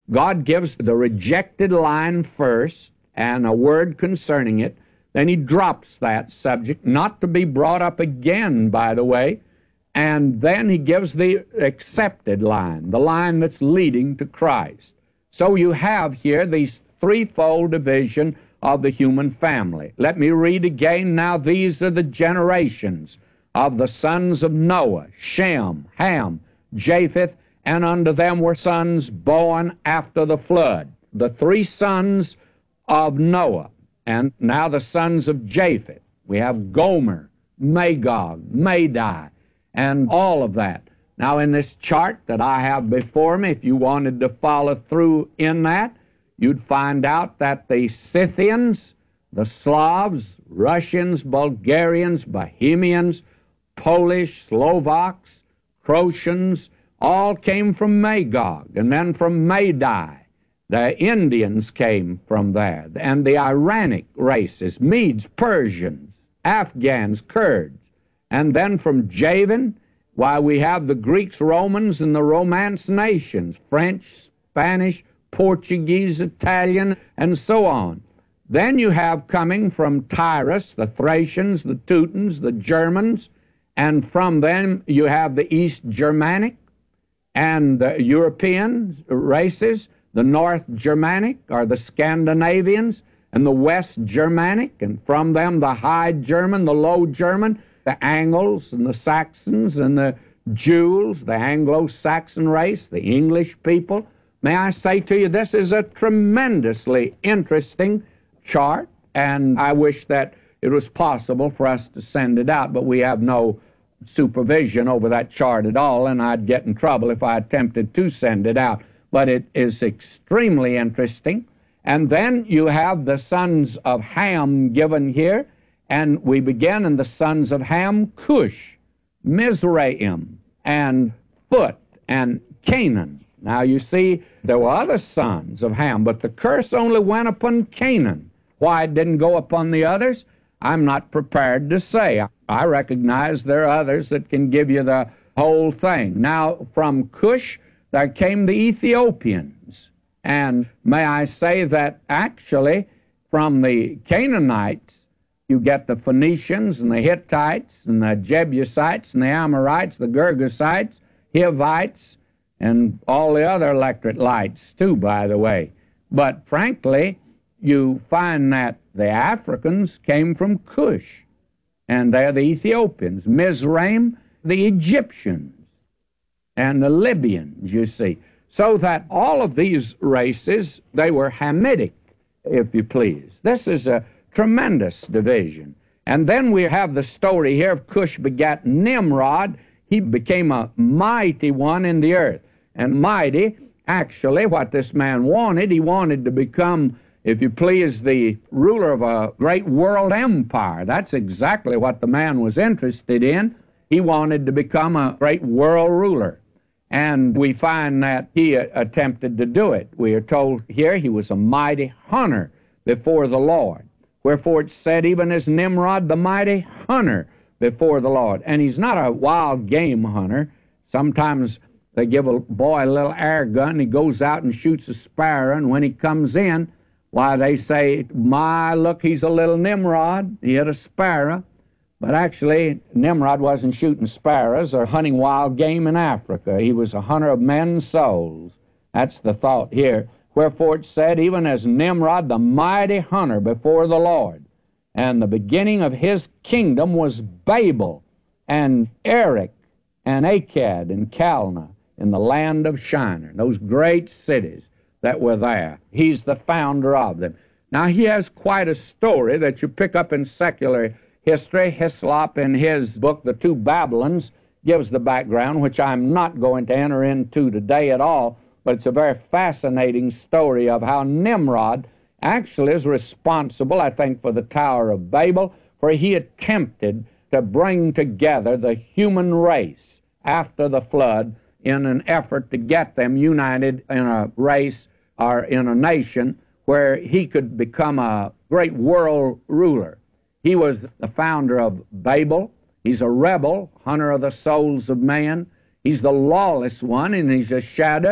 God gives the rejected line first and a word concerning it. Then he drops that subject, not to be brought up again, by the way. And then he gives the accepted line, the line that's leading to Christ. So you have here these threefold division of the human family. Let me read again. Now these are the generations of the sons of Noah, Shem, Ham, Japheth, and unto them were sons born after the flood. The three sons of Noah, and now the sons of Japheth. We have Gomer, Magog, Madai, and all of that. Now in this chart that I have before me, if you wanted to follow through in that, you'd find out that the Scythians, the Slavs, Russians, Bulgarians, Bohemians, Polish, Slovaks, Croatians, all came from Magog, and then from Madai. The Indians came from there, and the Iranic races, Medes, Persians, Afghans, Kurds. And then from Javan, why, we have the Greeks, Romans, and the Romance nations, French, Spanish, Portuguese, Italian, and so on. Then you have coming from Tyrus, the Thracians, the Teutons, the Germans, and from them you have the East Germanic and the European races. The North Germanic are the Scandinavians, and the West Germanic, and from them the High German, the Low German, the Angles and the Saxons and the Jews, the Anglo-Saxon race, the English people. May I say to you, this is a tremendously interesting chart, and I wish that it was possible for us to send it out, but we have no supervision over that chart at all, and I'd get in trouble if I attempted to send it out. But it is extremely interesting. And then you have the sons of Ham given here, and we begin in the sons of Ham, Cush, Mizraim, and Phut, and Canaan. Now you see, there were other sons of Ham, but the curse only went upon Canaan. Why it didn't go upon the others, I'm not prepared to say. I recognize there are others that can give you the whole thing. Now, from Cush, there came the Ethiopians. And may I say that actually from the Canaanites, you get the Phoenicians and the Hittites and the Jebusites and the Amorites, the Girgasites, Hivites, and all the other electorate lights too, by the way. But frankly, you find that the Africans came from Cush, and they're the Ethiopians. Mizraim, the Egyptians, and the Libyans, you see. So that all of these races, they were Hamitic, if you please. This is a tremendous division. And then we have the story here of Cush begat Nimrod. He became a mighty one in the earth. And mighty, actually, what this man wanted, he wanted to become, if you please, the ruler of a great world empire. That's exactly what the man was interested in. He wanted to become a great world ruler. And we find that he attempted to do it. We are told here he was a mighty hunter before the Lord. Wherefore it said, even as Nimrod, the mighty hunter before the Lord. And he's not a wild game hunter. Sometimes they give a boy a little air gun, he goes out and shoots a sparrow, and when he comes in, why, they say, my, look, he's a little Nimrod. He hit a sparrow. But actually, Nimrod wasn't shooting sparrows or hunting wild game in Africa. He was a hunter of men's souls. That's the thought here. Wherefore it said, even as Nimrod, the mighty hunter before the Lord. And the beginning of his kingdom was Babel and Erech and Akkad and Calneh in the land of Shinar, those great cities that were there. He's the founder of them. Now, he has quite a story that you pick up in secular history. Hislop, in his book, The Two Babylons, gives the background, which I'm not going to enter into today at all, but it's a very fascinating story of how Nimrod actually is responsible, I think, for the Tower of Babel, for he attempted to bring together the human race after the flood in an effort to get them united in a race or in a nation where he could become a great world ruler. He was the founder of Babel. He's a rebel, hunter of the souls of man. He's the lawless one, and he's a shadow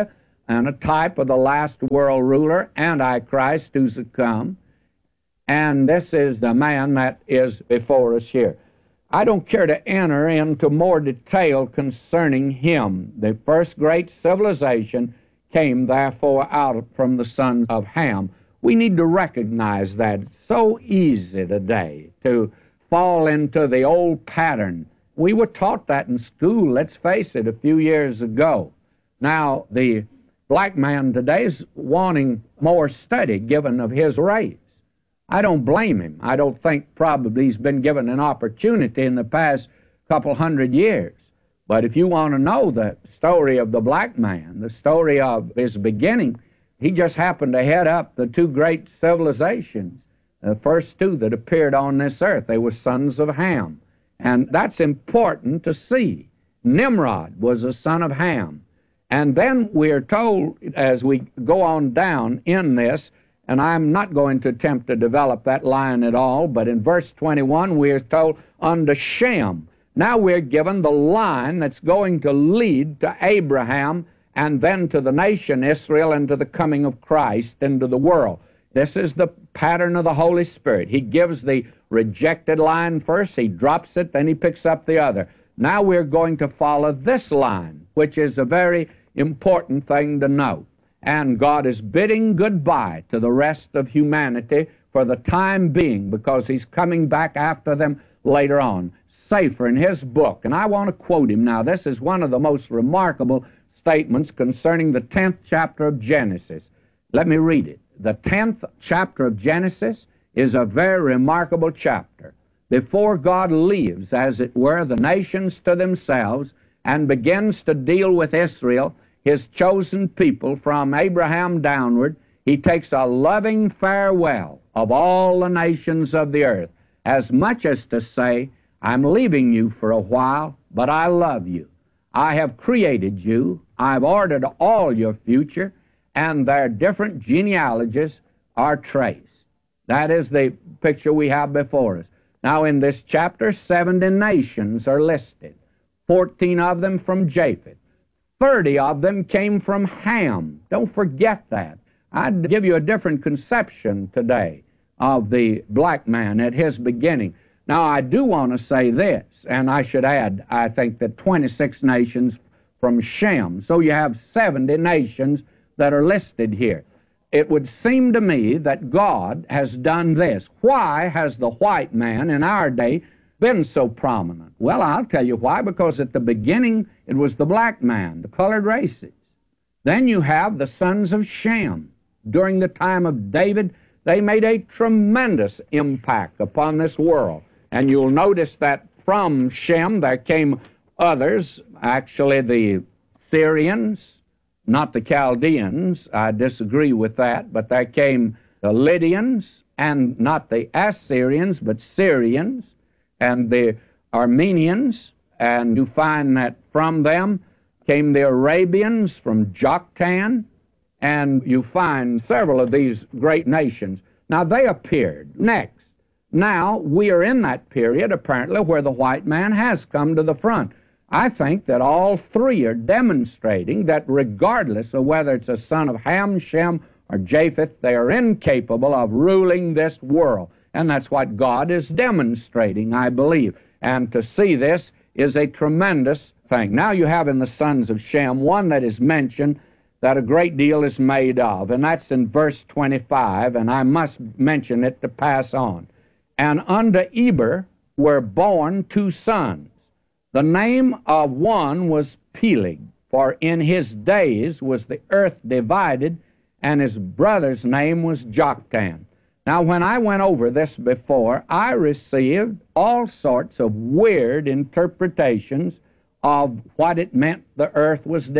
and a type of the last world ruler, Antichrist, who's to come. And this is the man that is before us here. I don't care to enter into more detail concerning him. The first great civilization came, therefore, out from the sons of Ham. We need to recognize that. It's so easy today to fall into the old pattern. We were taught that in school, let's face it, a few years ago. Now, the black man today is wanting more study given of his race. I don't blame him. I don't think probably he's been given an opportunity in the past couple hundred years. But if you want to know the story of the black man, the story of his beginning, he just happened to head up the two great civilizations, the first two that appeared on this earth. They were sons of Ham. And that's important to see. Nimrod was a son of Ham. And then we are told, as we go on down in this, and I'm not going to attempt to develop that line at all, but in verse 21 we are told, unto Shem. Now we're given the line that's going to lead to Abraham and then to the nation Israel and to the coming of Christ into the world. This is the pattern of the Holy Spirit. He gives the rejected line first, he drops it, then he picks up the other. Now we're going to follow this line, which is a very important thing to note. And God is bidding goodbye to the rest of humanity for the time being, because he's coming back after them later on. Safer in his book, and I want to quote him now. This is one of the most remarkable statements concerning the 10th chapter of Genesis. Let me read it. The 10th chapter of Genesis is a very remarkable chapter. Before God leaves, as it were, the nations to themselves and begins to deal with Israel, his chosen people from Abraham downward, he takes a loving farewell of all the nations of the earth, as much as to say, I'm leaving you for a while, but I love you. I have created you. I've ordered all your future, and their different genealogies are traced. That is the picture we have before us. Now, in this chapter, 70 nations are listed, 14 of them from Japheth. 30 of them came from Ham. Don't forget that. I'd give you a different conception today of the black man at his beginning. Now, I do want to say this, and I should add, I think that 26 nations from Shem. So you have 70 nations that are listed here. It would seem to me that God has done this. Why has the white man in our day been so prominent? Well, I'll tell you why. Because at the beginning, it was the black man, the colored races. Then you have the sons of Shem. During the time of David, they made a tremendous impact upon this world. And you'll notice that from Shem there came others, actually the Syrians, not the Chaldeans. I disagree with that, but there came the Lydians, and not the Assyrians, but Syrians, and the Armenians, and you find that from them came the Arabians from Joktan, and you find several of these great nations. Now, they appeared next. Now, we are in that period, apparently, where the white man has come to the front. I think that all three are demonstrating that regardless of whether it's a son of Ham, Shem, or Japheth, they are incapable of ruling this world. And that's what God is demonstrating, I believe. And to see this is a tremendous thing. Now you have in the sons of Shem one that is mentioned that a great deal is made of, and that's in verse 25, and I must mention it to pass on. And unto Eber were born two sons. The name of one was Peleg, for in his days was the earth divided, and his brother's name was Joktan. Now, when I went over this before, I received all sorts of weird interpretations of what it meant the earth was divided.